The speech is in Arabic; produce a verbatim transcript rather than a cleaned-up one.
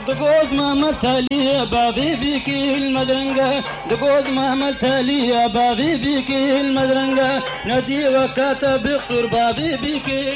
دقوز ما عملت لي بابي بك المدرنقة دقوز ما عملت لي بابي بك المدرنقة نادي وكاتب بخسر بابي بك